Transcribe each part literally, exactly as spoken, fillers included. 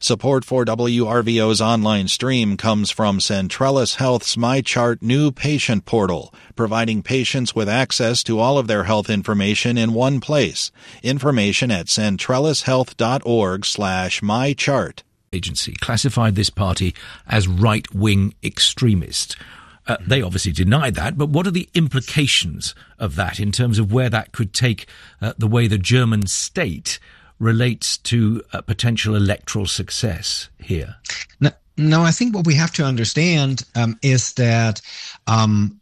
Support for W R V O's online stream comes from Centrellis Health's MyChart new patient portal, providing patients with access to all of their health information in one place. Information at centrellishealth.org slash mychart. Agency classified this party as right-wing extremist. Uh, they obviously denied that, but what are the implications of that in terms of where that could take uh, the way the German state relates to uh, potential electoral success here? No, no, I think what we have to understand um, is that um,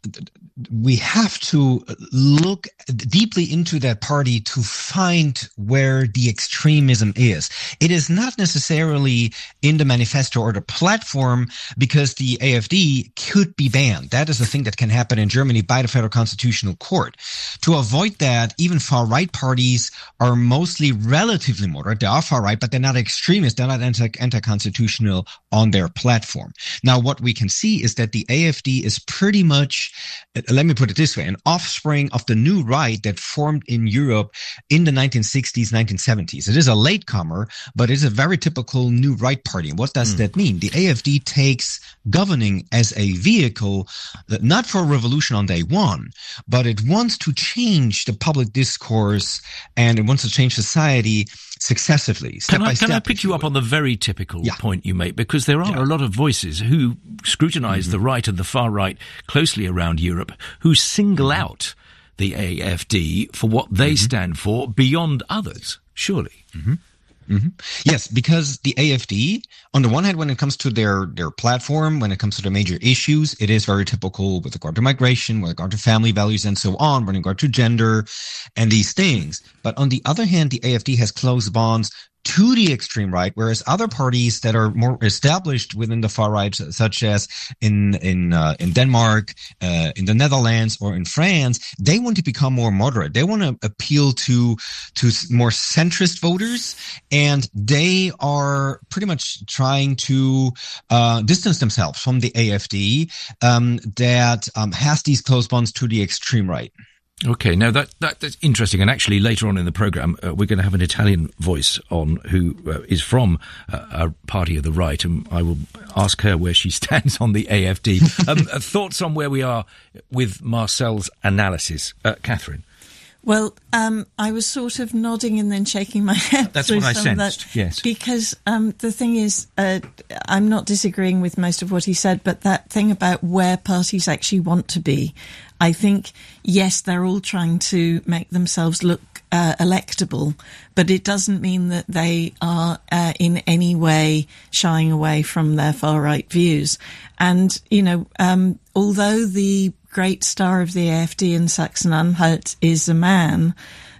we have to look deeply into that party to find where the extremism is. It is not necessarily in the manifesto or the platform, because the A F D could be banned. That is a thing that can happen in Germany by the Federal Constitutional Court. To avoid that, even far-right parties are mostly relatively moderate. They are far-right, but they're not extremist. They're not anti- anti-constitutional on their platform. Now, what we can see is that the A F D is pretty much, let me put it this way, an offspring of the new right that formed in Europe in the nineteen sixties, nineteen seventies. It is a latecomer, but it's a very typical new right party. And what does mm. that mean? The A F D takes governing as a vehicle, not for a revolution on day one, but it wants to change the public discourse and it wants to change society successively, step can I, by step. Can I pick you up on the very typical yeah. point you make? Because there are yeah. a lot of voices who scrutinise mm-hmm. the right and the far right closely around Europe, who single mm-hmm. out the A F D for what they mm-hmm. stand for beyond others, surely. Mm-hmm. Mm-hmm. Yes, because the A F D, on the one hand, when it comes to their, their platform, when it comes to their major issues, it is very typical with regard to migration, with regard to family values and so on, with regard to gender and these things. But on the other hand, the A F D has close bonds to the extreme right, whereas other parties that are more established within the far right, such as in in uh, in Denmark, uh, in the Netherlands, or in France, they want to become more moderate. They want to appeal to to more centrist voters, and they are pretty much trying to uh, distance themselves from the A F D um, that um, has these close bonds to the extreme right. Okay, now that, that that's interesting, and actually later on in the programme uh, we're going to have an Italian voice on who uh, is from uh, a party of the right, and I will ask her where she stands on the A F D. Um, uh, thoughts on where we are with Marcel's analysis, uh, Catherine? Well, um, I was sort of nodding and then shaking my head. That's what I sensed, that, yes. Because um, the thing is, uh, I'm not disagreeing with most of what he said, but that thing about where parties actually want to be, I think, yes, they're all trying to make themselves look uh, electable, but it doesn't mean that they are uh, in any way shying away from their far-right views. And, you know, um, although the great star of the A F D in Saxony-Anhalt is a man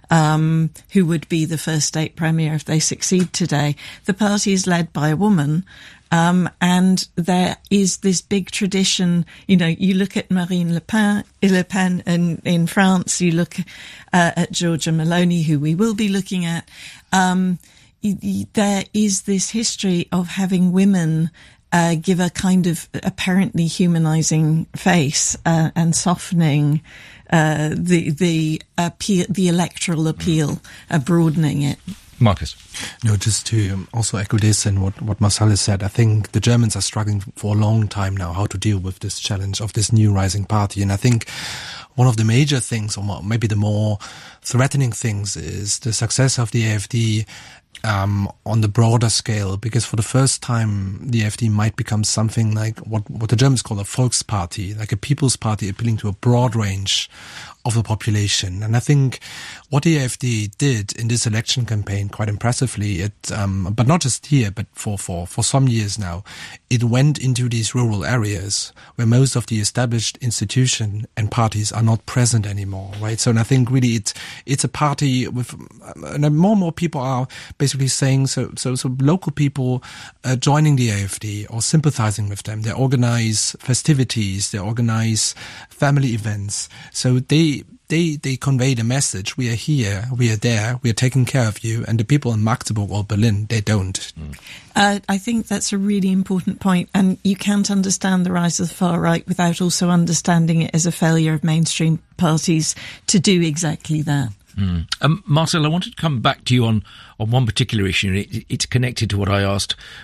um, who would be the first state premier if they succeed today, the party is led by a woman. Um, and there is this big tradition, you know, you look at Marine Le Pen, Le Pen in, in France, you look uh, at Giorgia Meloni, who we will be looking at. Um, y- y- there is this history of having women uh, give a kind of apparently humanizing face uh, and softening uh, the the appeal, the electoral appeal, uh, broadening it. Marcus. No, just to um, also echo this and what, what Marcel has said, I think the Germans are struggling for a long time now how to deal with this challenge of this new rising party. And I think one of the major things, or maybe the more threatening things, is the success of the A F D um, on the broader scale, because for the first time the A F D might become something like what, what the Germans call a Volksparty, like a people's party appealing to a broad range of the population. And I think what the A F D did in this election campaign quite impressively, it, um, but not just here, but for, for, for some years now, it went into these rural areas where most of the established institutions and parties are not present anymore, right? So, and I think really it's, it's a party with, and more and more people are basically saying, so, so, so local people uh, joining the A F D or sympathizing with them. They organize festivities, they organize family events. So they, They they convey the message: we are here, we are there, we are taking care of you. And the people in Magdeburg or Berlin, they don't. Mm. Uh, I think that's a really important point, and you can't understand the rise of the far right without also understanding it as a failure of mainstream parties to do exactly that. Mm. Um, Marcel, I wanted to come back to you on, on one particular issue. It, it's connected to what I asked